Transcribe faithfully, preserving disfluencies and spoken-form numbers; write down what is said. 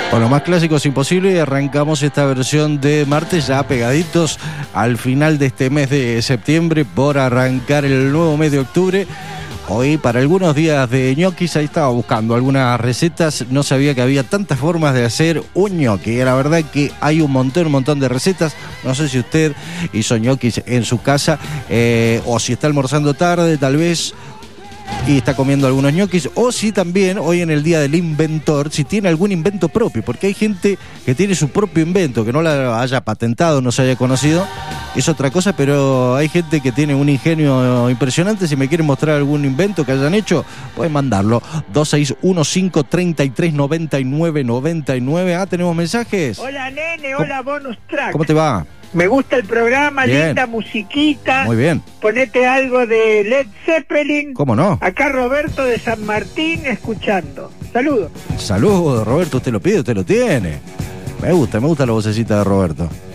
Con los más clásicos imposible y arrancamos esta versión de martes ya pegaditos al final de este mes de septiembre por arrancar el nuevo mes de octubre. Hoy para algunos días de ñoquis, ahí estaba buscando algunas recetas, no sabía que había tantas formas de hacer un ñoqui. La verdad que hay un montón, un montón de recetas. No sé si usted hizo ñoquis en su casa eh, o si está almorzando tarde tal vez y está comiendo algunos ñoquis, o si también hoy en el Día del Inventor, si tiene algún invento propio, porque hay gente que tiene su propio invento, que no lo haya patentado, no se haya conocido, es otra cosa, pero hay gente que tiene un ingenio impresionante. Si me quieren mostrar algún invento que hayan hecho, pueden mandarlo. dos seis uno cinco, tres tres, nueve nueve, nueve nueve. Ah, tenemos mensajes. Hola nene, hola bonus track. ¿Cómo te va? Me gusta el programa, Bien. Linda musiquita. Muy bien. Ponete algo de Led Zeppelin. ¿Cómo no? Acá Roberto de San Martín escuchando. Saludos. Saludos, Roberto, usted lo pide, usted lo tiene. Me gusta, me gusta la vocecita de Roberto.